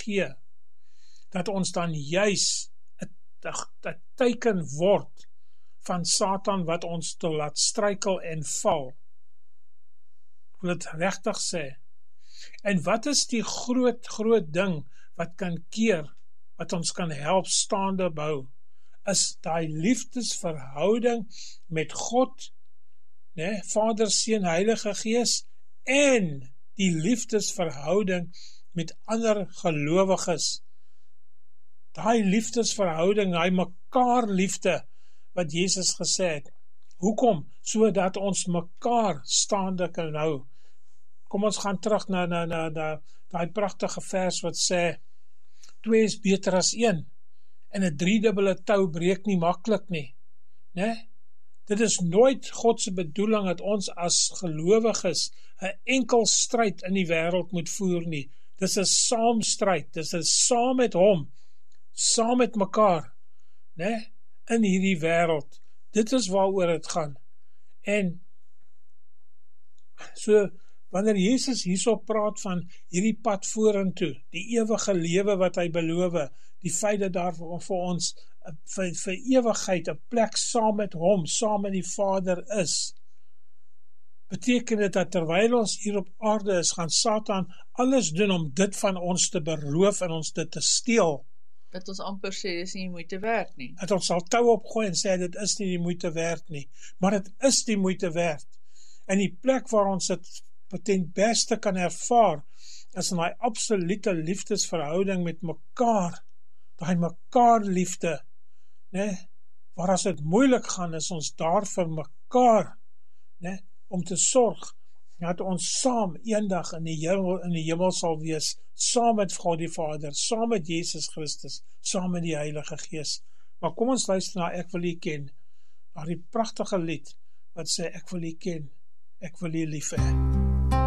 gee, dat ons dan juis 'n teken word van Satan wat ons te laat struikel en val. Ek wil dit regtig sê. En wat is die groot ding wat kan keer, wat ons kan help staande bou, is daai liefdesverhouding met God, Vader, Seun, Heilige Gees, en die liefdesverhouding met ander gelowiges. Daai liefdesverhouding, daai mekaar liefde, wat Jesus gesê het. Hoekom? Sodat ons mekaar staande kan hou. Kom ons gaan terug na daai pragtige vers wat sê, 2 is beter as 1, en 'n 3-dubbele tou breek nie maklik nie. Dit is nooit God se bedoeling dat ons as gelowiges 'n enkel stryd in die wêreld moet voer nie. Dis 'n saamstryd, dis 'n saam met hom, saam met mekaar, in hierdie wêreld. Dit is waaroor dit gaan. En so, wanneer Jesus hierso praat van hierdie pad vorentoe, die ewige lewe wat hy beloof, die feit dat daar vir ons vir ewigheid 'n plek saam met hom, saam met die Vader is, beteken dit dat terwyl ons hier op aarde is, gaan Satan alles doen om dit van ons te beroof en ons dit te steel. Dat ons amper sê, dis nie die moeite werd nie. Dat ons sal tou opgooi en sê, dit is nie die moeite werd nie. Maar dit is die moeite werd. En die plek waar ons dit ten beste kan ervaar, is in die absolute liefdesverhouding met mekaar, daai mekaar liefde, waar as dit moeilik gaan, is ons daar vir mekaar, om te sorg, dat ons saam eendag in die hemel sal wees, saam met God die Vader, saam met Jesus Christus, saam met die Heilige Gees. Maar kom ons luister na Ek wil U ken, na die pragtige lied, wat sê, ek wil U ken, ek wil U lief hê.